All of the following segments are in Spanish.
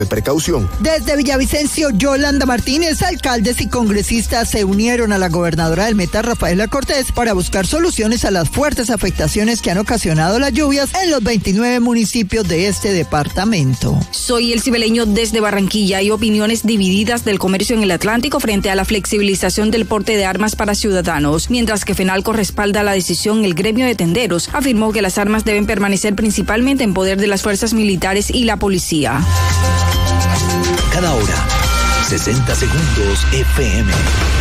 de precaución. Desde Villavicencio, Yolanda Martínez, alcaldes y congresistas se unieron a la gobernadora del Meta, Rafaela Cortés, para buscar soluciones a las fuertes afectaciones que han ocasionado las lluvias en los 29 municipios de este departamento. Soy el Cibeleño desde Barranquilla. Hay opiniones divididas del comercio en el Atlántico frente a la flexibilización del porte de armas para ciudadanos. Mientras que FENALCO respalda la decisión, el gremio de tenderos afirmó que las armas deben permanecer principalmente en poder de las fuerzas militares y la policía. Cada hora, 60 segundos FM.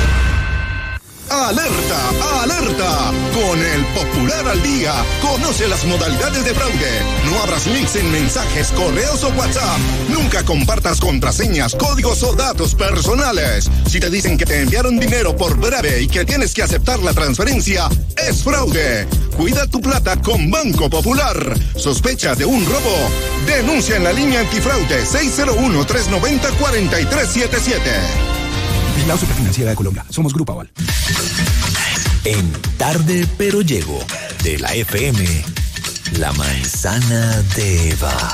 ¡Alerta! ¡Alerta! Con el Popular al Día, conoce las modalidades de fraude. No abras links en mensajes, correos o WhatsApp. Nunca compartas contraseñas, códigos o datos personales. Si te dicen que te enviaron dinero por breve y que tienes que aceptar la transferencia, es fraude. Cuida tu plata con Banco Popular. ¿Sospecha de un robo? Denuncia en la línea antifraude 601-390-4377. La Superfinanciera de Colombia. Somos Grupo Aval. En Tarde Pero Llego, de la FM, La Manzana de Eva.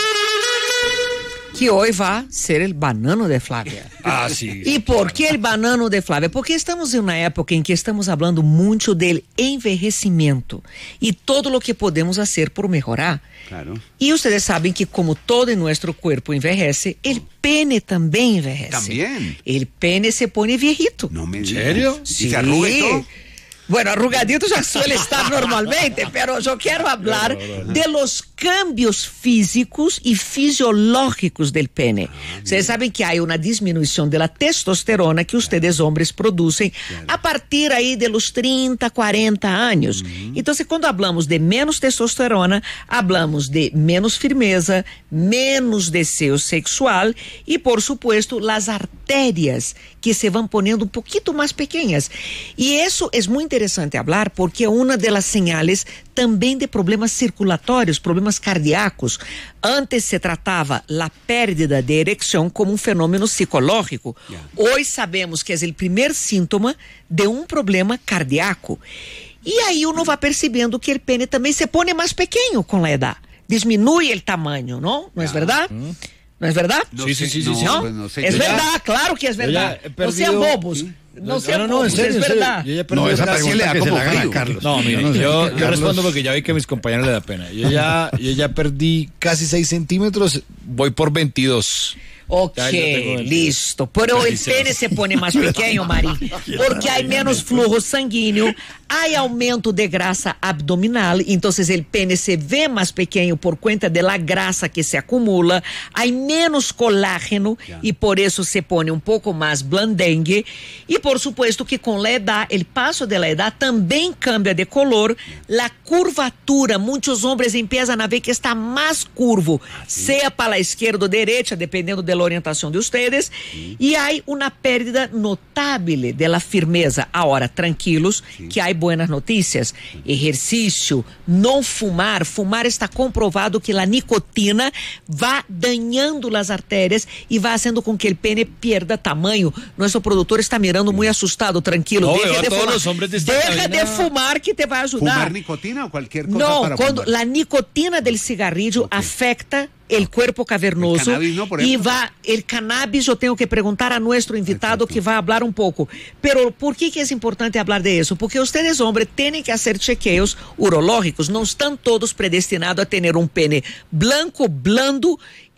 Que hoy va a ser el banano de Flávia. Ah, sí. ¿Y por qué el banano de Flávia? Porque estamos en una época en que estamos hablando mucho del envejecimiento y todo lo que podemos hacer por mejorar. Claro. Y ustedes saben que como todo en nuestro cuerpo envejece, el pene también envejece. También. El pene se pone viejito. No me ¿En digas. serio? Sí. ¿Y se arruga y todo? Bueno, arrugadito ya suele estar normalmente, pero yo quiero hablar de los cambios físicos y fisiológicos del pene. Ustedes saben que hay una disminución de la testosterona que ustedes hombres producen a partir ahí de los 30, 40 años. Entonces, cuando hablamos de menos testosterona, hablamos de menos firmeza, menos deseo sexual y, por supuesto, las arterias que se van poniendo un poquito más pequeñas. Y eso es muy interesante hablar porque es una de las señales también de problemas circulatorios, problemas cardíacos. Antes se trataba la pérdida de erección como un fenómeno psicológico. Hoy sabemos que es el primer síntoma de un problema cardíaco. Y ahí uno va percibiendo que el pene también se pone más pequeño con la edad. Disminuye el tamaño, ¿no? ¿No es verdad? ¿No es verdad? No Sí, sé, sí, sí, no, sí. ¿No? pues no sé. Es Yo ya- verdad, claro que es verdad. No sean bobos. No sean no, en bobos, serio, es verdad. Yo ya perdí esa otra pregunta le da que se como la gana frío. Carlos. No, mire, yo respondo porque ya vi que a mis compañeros le da pena. Yo ya perdí casi 6 centímetros, voy por 22. Ok, Ya tengo el- listo. Pero el pene se pone más pequeño, Mari, porque hay menos flujo sanguíneo, hay aumento de grasa abdominal, entonces el pene se ve más pequeño por cuenta de la grasa que se acumula, hay menos colágeno y por eso se pone un poco más blandengue. Y por supuesto que con la edad, el paso de la edad también cambia de color, la curvatura, muchos hombres empiezan a ver que está más curvo, sea para la izquierda o derecha, dependendo de la orientación de ustedes, y hay una pérdida notable de la firmeza. Ahora, tranquilos, que hay buenas noticias. Ejercicio, no fumar. Fumar está comprobado que la nicotina va dañando las arterias y va haciendo con que el pene pierda tamaño. Nuestro productor está mirando muy asustado. Tranquilo, No, deja veo a de todos fumar. los hombres de esta Deja cabina. de fumar que te va a ayudar. ¿Fumar nicotina o cualquier cosa No, para cuando fumar? la nicotina del cigarrillo afecta el cuerpo cavernoso. El cannabis no, por y ejemplo. el cannabis, yo tengo que preguntar a nuestro invitado que va a hablar un poco. Pero ¿por qué que es importante hablar de eso? Porque ustedes, hombres, tienen que hacer chequeos urológicos. No están todos predestinados a tener un pene blanco, blando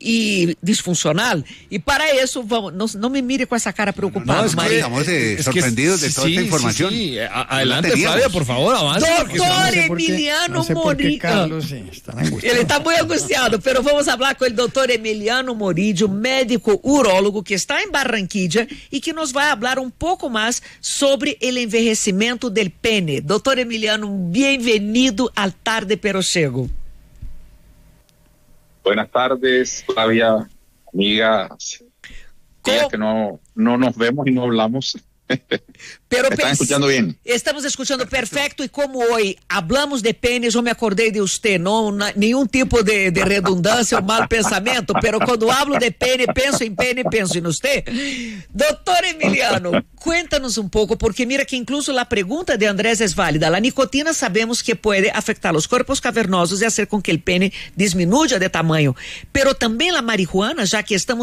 y disfuncional. Y para eso, vamos, no me mire con esa cara preocupada, No, es que María. estamos sorprendidos de toda esta información. Sí. No Adelante, la teníamos. Flavia, por favor, avance. Doctor Emiliano Morillo. Carlos, sí, están angustiados. Ele está muy angustiado, pero vamos hablar con el doctor Emiliano Morillo, médico urólogo que está en Barranquilla y que nos va a hablar un poco más sobre el envejecimiento del pene. Doctor Emiliano, bienvenido al Tarde Pero Llego. Buenas tardes, Flavia, amigas, días que no nos vemos y no hablamos. Pero ¿Me están escuchando bien? Estamos escuchando perfecto, y como hoy hablamos de pene, yo me acordé de usted, no ningún tipo de redundancia o mal pensamiento, pero cuando hablo de pene, pienso en usted. Doctor Emiliano, cuéntanos un poco, porque mira que incluso la pregunta de Andrés es válida. La nicotina sabemos que puede afectar los cuerpos cavernosos y hacer con que el pene disminuya de tamaño, pero también la marihuana, ya que estamos